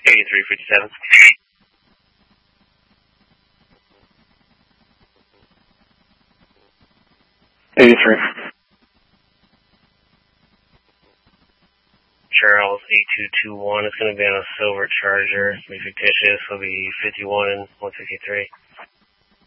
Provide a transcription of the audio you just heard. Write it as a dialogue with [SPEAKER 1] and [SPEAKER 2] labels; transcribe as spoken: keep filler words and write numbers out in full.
[SPEAKER 1] eighty-three fifty-seven.
[SPEAKER 2] eighty-three.
[SPEAKER 1] Charles eight two two one is going to be on a silver Charger. Be fictitious. Will be fifty-one and one sixty-three.